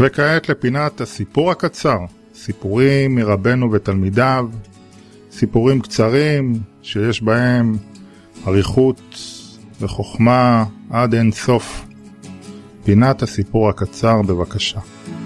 וכעת לפינת הסיפור הקצר, סיפורים מרבנו ותלמידיו, סיפורים קצרים שיש בהם אריכות וחוכמה עד אין סוף. פינת הסיפור הקצר, בבקשה.